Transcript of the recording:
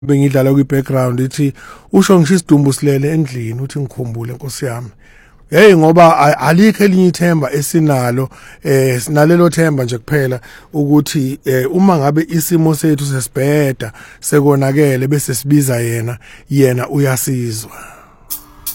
bengidlala kwi-background ithi usho ngisho isidumbu silele endlini uthi ngikhumbule Nkosi yami. Hey ngoba alikho elinye ithemba esinalo sinalelo themba nje kuphela ukuthi uma ngabe isimo sethu sesibheda sekonakele bese sibiza yena uyasizwa.